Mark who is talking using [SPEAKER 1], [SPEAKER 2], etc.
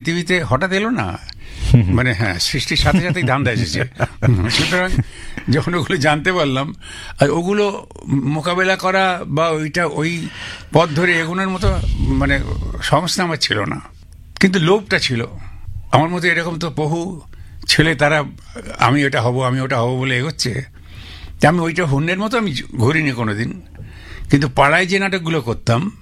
[SPEAKER 1] পৃথিবীতে হঠাৎ এলো না, মানে হ্যাঁ, সৃষ্টির সাথে সাথেই ধান্দা এসেছে। সুতরাং যখন ওগুলো জানতে পারলাম, আর ওগুলো মোকাবেলা করা বা ওই পথ ধরে এগোনোর মতো মানে সংস্থা আমার ছিল না, কিন্তু লোভটা ছিল আমার মতো। এরকম তো বহু ছেলে, তারা আমি ওটা হব বলে এগোচ্ছে, আমি ওইটা হন্যের মতো আমি ঘুরিনি কোনোদিন। কিন্তু পাড়ায় যে নাটকগুলো করতাম